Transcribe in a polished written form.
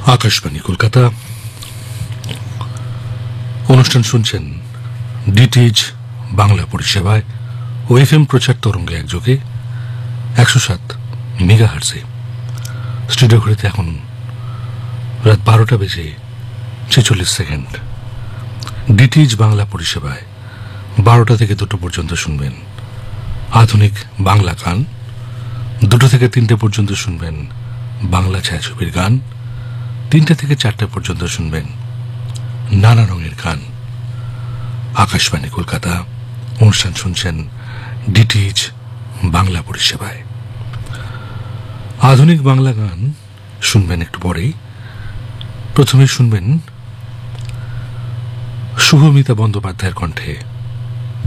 আকাশবাণী কলকাতা অনুষ্ঠান শুনছেন ডিটিএইচ বাংলা পরিষেবায় ও এফএম প্রচার তরঙ্গে একযোগে 107 মেগাহার্টজে। স্টুডিও ঘড়িতে এখন রাত 12টা বেজে 46 সেকেন্ড। ডিটিএইচ বাংলা পরিষেবায় 12টা থেকে 2টো পর্যন্ত শুনবেন আধুনিক বাংলা গান, 2টো থেকে 3টে পর্যন্ত শুনবেন বাংলা ছায়াছবির গান, 3টে থেকে 4টে পর্যন্ত শুনবেন নানা রঙের গান। আকাশবাণী কলকাতা অনুষ্ঠান শুনছেন ডিটিএইচ বাংলা পরিষেবায়। আধুনিক বাংলা গান শুনবেন একটু পরেই। প্রথমে শুনবেন শুভমিতা বন্দ্যোপাধ্যায়ের কণ্ঠে